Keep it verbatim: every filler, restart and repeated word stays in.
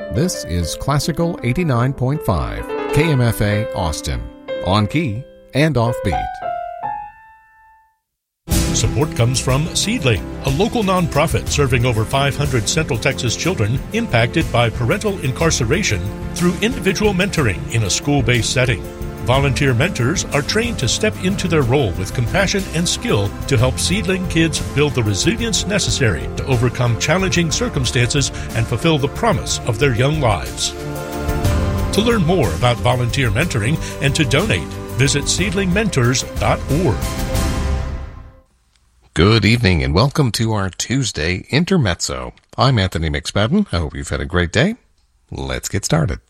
This is Classical eighty-nine point five, K M F A Austin, on key and offbeat. Support comes from Seedling, a local nonprofit serving over five hundred Central Texas children impacted by parental incarceration through individual mentoring in a school-based setting. Volunteer mentors are trained to step into their role with compassion and skill to help Seedling kids build the resilience necessary to overcome challenging circumstances and fulfill the promise of their young lives. To learn more about volunteer mentoring and to donate, visit seedling mentors dot org. Good evening and welcome to our Tuesday Intermezzo. I'm Anthony McSpadden. I hope you've had a great day. Let's get started.